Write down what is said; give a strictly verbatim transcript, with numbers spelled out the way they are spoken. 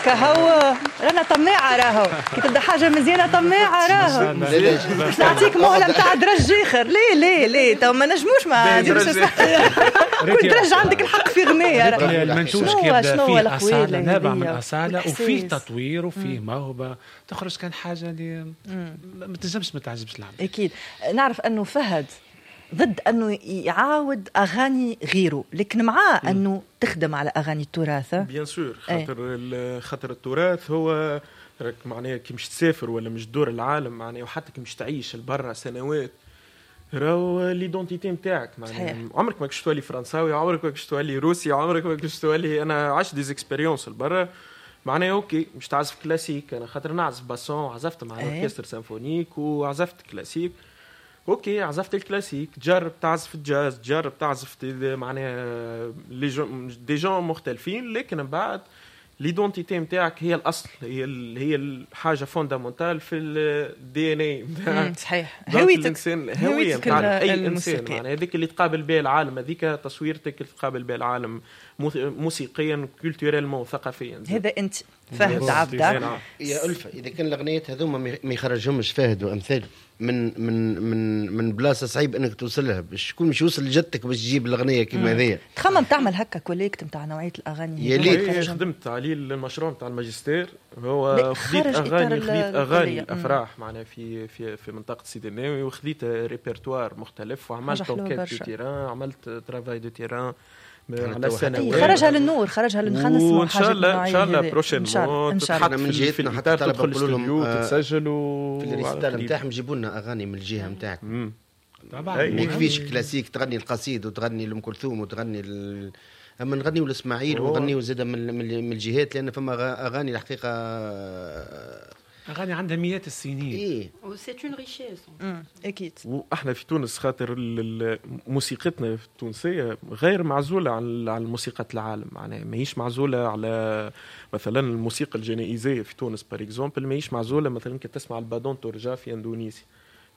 كهو رانا طماعه راهو كي تبدا حاجه مزيانه طماعه راهو باش نعطيك مهله نتاع درج اخر. ليه ليه ليه تو ما نجموش ما كل درج عندك الحق في غنيه. المنتوج كي يبدا فيه اصاله نابع من اصاله وفيه تطوير وفيه موهبه تخرج كان حاجه اللي ما تنجمش ما تعجبش العالم. اكيد نعرف انه فهد ضد انه يعاود اغاني غيره، لكن معاه انه تخدم على اغاني التراث. بيان سور خاطر خاطر التراث هو راك معناها كي مش تسافر ولا مش تدور العالم معناها وحتى كي مش تعيش لبرا سنوات راهو ليدونتيتي نتاعك معناها عمرك ما كنتش تولي فرنساوي، عمرك ما كنتش تولي روسي، عمرك ما كنتش تولي. انا عشت ديز اكسبيريونس لبرا معناها اوكي مش تعزف كلاسيك، انا خاطر نعزف باسون عزفت مع اوركستر سيمفونيك وعزفت كلاسيك. اوكي عزفت الكلاسيك، تجرب تعزف الجاز، تجرب تعزف معناها لي جون دي جون مختلفين، لكن من بعد ليدونتيتي نتاعك هي الاصل، هي هي الحاجه فوندامونتال في الدي ان اي نتاعك. صحيح هويتك الانسان هويه نتاع اي انسان معناها هذيك اللي تقابل بها العالم، هذيك تصويرتك اللي تقابل بها العالم موسيقيا كولتوريلمون ثقافيا. هذا انت فهد عبده يا ألفة. اذا كان الاغنيات هذوما ما يخرجهمش فهد وامثاله من من من من بلاصه صعيب انك توصلها، باش شكون مش يوصل لجدتك باش تجيب الاغنيه كيما هذيا. تخمم تعمل هكا كوليكت نتاع نوعيه الاغاني؟ يا ليت خدمت عليه المشروع نتاع الماجستير، هو خديت اغاني خديت اغاني الافراح معناها في في في منطقه سيدي الناوي، وخديت ريبرتوار مختلف وعملت انكيت دو تيران، عملت ترافاي دو تيران على سنوات. خرجها للنور، خرجها للخنس، وان شاء الله ان شاء الله بروشينمون تتحط من جهتنا حتى تدخل الاستوديو تتسجل في الريستال نتاعهم جيبوا لنا اغاني من الجهه نتاعك. طبعا ما يكفيش كلاسيك تغني القصيد وتغني لأم كلثوم وتغني ال... اما نغنيو لاسماعيل ونغنيو زاد من من الجهات، لان فما اغاني الحقيقه اغاني عندها مئات السنين. ايه وسي اون ريشيس اكيد. واحنا في تونس خاطر موسيقتنا التونسيه غير معزوله عن عن موسيقى العالم، معناها ماهيش معزوله على مثلا الموسيقى الجنائزيه في تونس بار اكزومبل، ماهيش معزوله مثلا كي تسمع البادون تورجا في اندونيسيا.